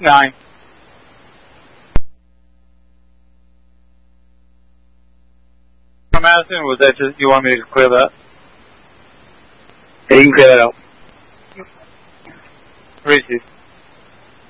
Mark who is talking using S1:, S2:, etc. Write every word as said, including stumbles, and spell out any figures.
S1: Nine. Madison, was that just, you want me to clear that?
S2: Yeah, you can clear that out.
S1: Reese.